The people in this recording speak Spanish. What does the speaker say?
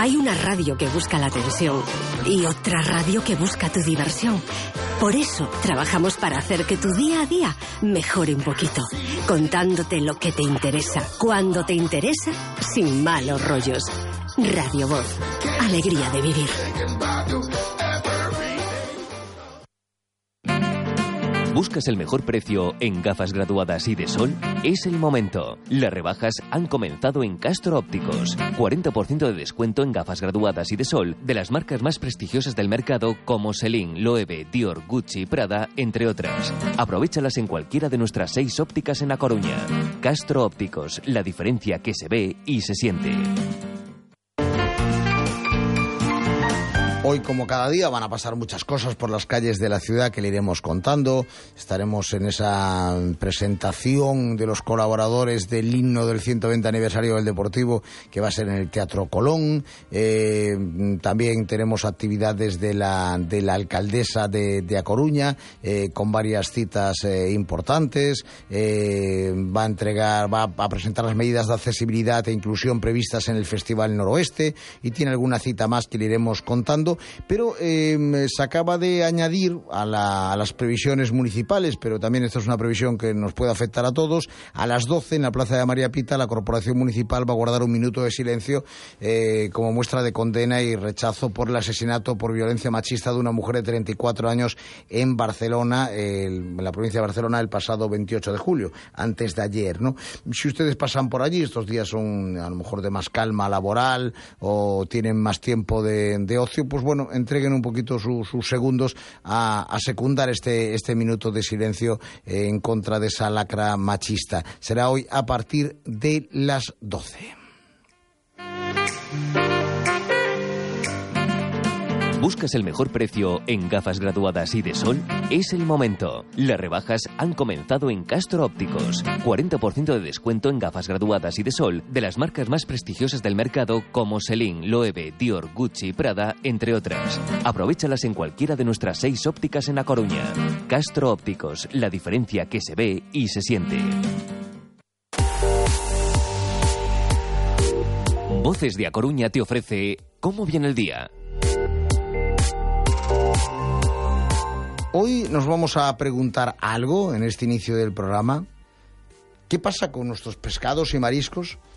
Hay una radio que busca la atención y otra radio que busca tu diversión. Por eso trabajamos para hacer que tu día a día mejore un poquito, contándote lo que te interesa, cuando te interesa, sin malos rollos. Radio Voz, alegría de vivir. ¿Buscas el mejor precio en gafas graduadas y de sol? Es el momento. Las rebajas han comenzado en Castro Ópticos. 40% de descuento en gafas graduadas y de sol de las marcas más prestigiosas del mercado como Celine, Loewe, Dior, Gucci, Prada, entre otras. Aprovéchalas en cualquiera de nuestras 6 ópticas en A Coruña. Castro Ópticos, la diferencia que se ve y se siente. Hoy, como cada día, van a pasar muchas cosas por las calles de la ciudad que le iremos contando. Estaremos en esa presentación de los colaboradores del himno del 120 aniversario del Deportivo, que va a ser en el Teatro Colón. También tenemos actividades de la alcaldesa de A Coruña, con varias citas importantes. Va a presentar las medidas de accesibilidad e inclusión previstas en el Festival Noroeste, y tiene alguna cita más que le iremos contando. Pero se acaba de añadir a las previsiones municipales, pero también esta es una previsión que nos puede afectar a todos. A las 12, en la Plaza de María Pita, la Corporación Municipal va a guardar un minuto de silencio como muestra de condena y rechazo por el asesinato por violencia machista de una mujer de 34 años en Barcelona, en la provincia de Barcelona, el pasado 28 de julio, antes de ayer, ¿no? Si ustedes pasan por allí, estos días son a lo mejor de más calma laboral o tienen más tiempo de ocio, pues bueno, entreguen un poquito sus segundos a secundar este minuto de silencio en contra de esa lacra machista. Será hoy a partir de las 12. ¿Buscas el mejor precio en gafas graduadas y de sol? Es el momento. Las rebajas han comenzado en Castro Ópticos. 40% de descuento en gafas graduadas y de sol de las marcas más prestigiosas del mercado como Celine, Loewe, Dior, Gucci, Prada, entre otras. Aprovéchalas en cualquiera de nuestras 6 ópticas en A Coruña. Castro Ópticos, la diferencia que se ve y se siente. Voces de A Coruña te ofrece ¿Cómo viene el día? Hoy nos vamos a preguntar algo en este inicio del programa. ¿Qué pasa con nuestros pescados y mariscos